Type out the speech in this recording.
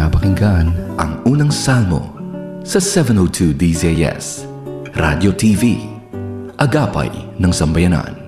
pinapakinggan ang unang salmo sa 702 DZS, Radio TV, Agapay ng Sambayanan.